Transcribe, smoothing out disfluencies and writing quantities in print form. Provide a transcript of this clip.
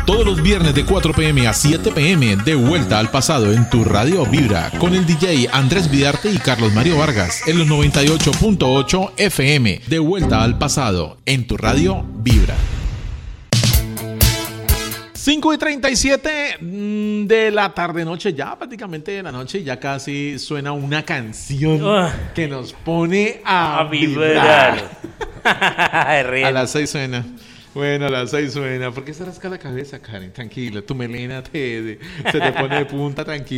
Todos los viernes de 4 p.m. a 7 p.m. de Vuelta al Pasado en tu radio Vibra con el DJ Andrés Vidarte y Carlos Mario Vargas en los 98.8 FM. De Vuelta al Pasado en tu radio Vibra. 5:37 de la tarde-noche, ya prácticamente de la noche, ya casi suena una canción que nos pone a vibrar. A las 6 suena. Bueno, a las 6 suena. ¿Por qué se rasca la cabeza, Karen? Tranquila, tu melena se te pone de punta, tranquila.